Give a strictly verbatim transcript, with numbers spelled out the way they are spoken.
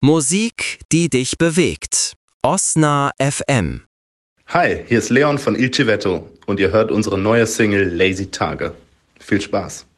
Musik, die dich bewegt. Osna F M. Hi, hier ist Leon von Il Civetto und ihr hört unsere neue Single Lazy Tage. Viel Spaß.